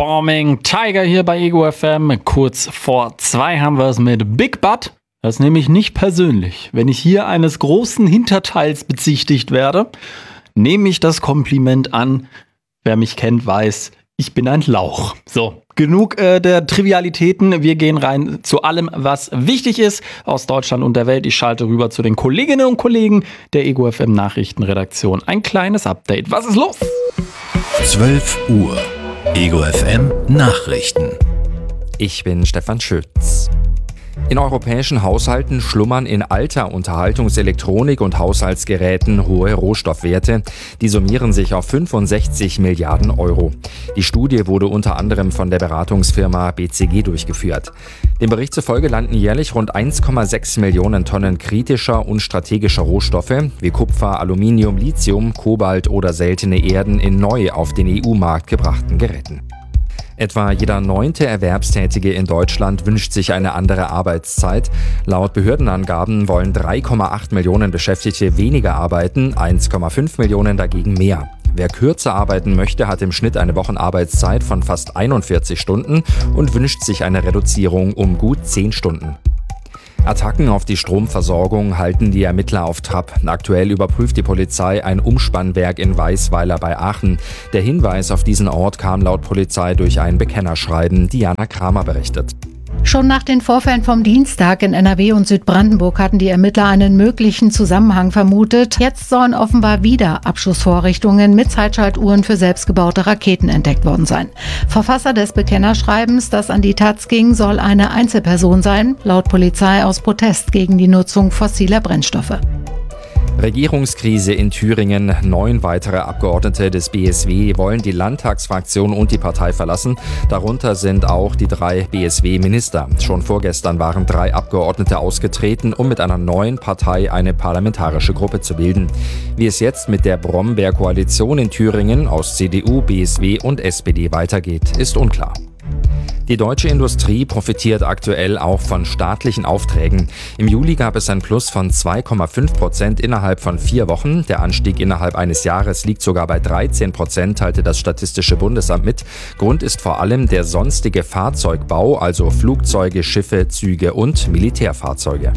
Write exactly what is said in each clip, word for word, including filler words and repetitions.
Bombing Tiger hier bei Ego F M. Kurz vor zwei haben wir es mit Big Butt. Das nehme ich nicht persönlich. Wenn ich hier eines großen Hinterteils bezichtigt werde, nehme ich das Kompliment an. Wer mich kennt, weiß, ich bin ein Lauch. So, genug äh, der Trivialitäten. Wir gehen rein zu allem, was wichtig ist aus Deutschland und der Welt. Ich schalte rüber zu den Kolleginnen und Kollegen der Ego F M Nachrichtenredaktion. Ein kleines Update. Was ist los? zwölf Uhr. Ego F M Nachrichten. Ich bin Stefan Schütz. In europäischen Haushalten schlummern in alter Unterhaltungselektronik und Haushaltsgeräten hohe Rohstoffwerte. Die summieren sich auf fünfundsechzig Milliarden Euro. Die Studie wurde unter anderem von der Beratungsfirma B C G durchgeführt. Dem Bericht zufolge landen jährlich rund eins Komma sechs Millionen Tonnen kritischer und strategischer Rohstoffe wie Kupfer, Aluminium, Lithium, Kobalt oder seltene Erden in neu auf den E U-Markt gebrachten Geräten. Etwa jeder neunte Erwerbstätige in Deutschland wünscht sich eine andere Arbeitszeit. Laut Behördenangaben wollen drei Komma acht Millionen Beschäftigte weniger arbeiten, eins Komma fünf Millionen dagegen mehr. Wer kürzer arbeiten möchte, hat im Schnitt eine Wochenarbeitszeit von fast einundvierzig Stunden und wünscht sich eine Reduzierung um gut zehn Stunden. Attacken auf die Stromversorgung halten die Ermittler auf Trab. Aktuell überprüft die Polizei ein Umspannwerk in Weißweiler bei Aachen. Der Hinweis auf diesen Ort kam laut Polizei durch ein Bekennerschreiben. Diana Kramer berichtet. Schon nach den Vorfällen vom Dienstag in N R W und Südbrandenburg hatten die Ermittler einen möglichen Zusammenhang vermutet. Jetzt sollen offenbar wieder Abschussvorrichtungen mit Zeitschaltuhren für selbstgebaute Raketen entdeckt worden sein. Verfasser des Bekennerschreibens, das an die Taz ging, soll eine Einzelperson sein, laut Polizei aus Protest gegen die Nutzung fossiler Brennstoffe. Regierungskrise in Thüringen. Neun weitere Abgeordnete des B S W wollen die Landtagsfraktion und die Partei verlassen. Darunter sind auch die drei B S W-Minister. Schon vorgestern waren drei Abgeordnete ausgetreten, um mit einer neuen Partei eine parlamentarische Gruppe zu bilden. Wie es jetzt mit der Brombeer-Koalition in Thüringen aus C D U, B S W und S P D weitergeht, ist unklar. Die deutsche Industrie profitiert aktuell auch von staatlichen Aufträgen. Im Juli gab es ein Plus von zwei Komma fünf Prozent innerhalb von vier Wochen. Der Anstieg innerhalb eines Jahres liegt sogar bei dreizehn Prozent, teilte das Statistische Bundesamt mit. Grund ist vor allem der sonstige Fahrzeugbau, also Flugzeuge, Schiffe, Züge und Militärfahrzeuge.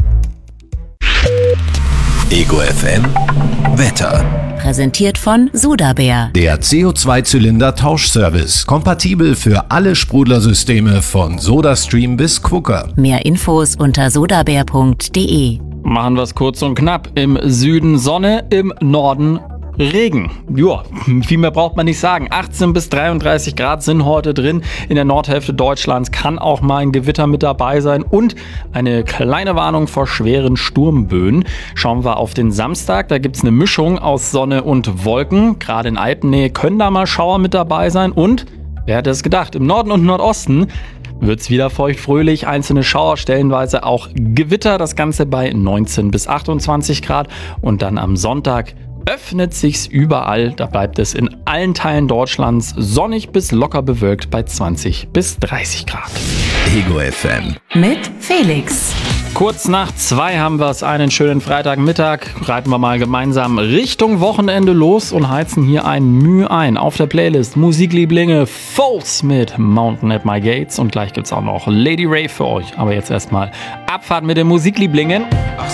Ego F M Wetter. Präsentiert von Sodabär. Der C O zwei Zylinder Tauschservice. Kompatibel für alle Sprudlersysteme von SodaStream bis Quooker. Mehr Infos unter sodabär punkt de. Machen wir es kurz und knapp. Im Süden Sonne, im Norden Regen. Joa, viel mehr braucht man nicht sagen. achtzehn bis dreiunddreißig Grad sind heute drin. In der Nordhälfte Deutschlands kann auch mal ein Gewitter mit dabei sein und eine kleine Warnung vor schweren Sturmböen. Schauen wir auf den Samstag. Da gibt es eine Mischung aus Sonne und Wolken. Gerade in Alpennähe können da mal Schauer mit dabei sein. Und, wer hätte es gedacht, im Norden und Nordosten wird es wieder feuchtfröhlich. Einzelne Schauer, stellenweise auch Gewitter. Das Ganze bei neunzehn bis achtundzwanzig Grad. Und dann am Sonntag öffnet sich's überall, da bleibt es in allen Teilen Deutschlands sonnig bis locker bewölkt bei zwanzig bis dreißig Grad. Ego F M Mit Felix. Kurz nach zwei haben wir es, einen schönen Freitagmittag. Reiten wir mal gemeinsam Richtung Wochenende los und heizen hier ein Mühe ein. Auf der Playlist Musiklieblinge Foes mit Mountain at My Gates und gleich gibt's auch noch Lady Ray für euch. Aber jetzt erstmal Abfahrt mit den Musiklieblingen.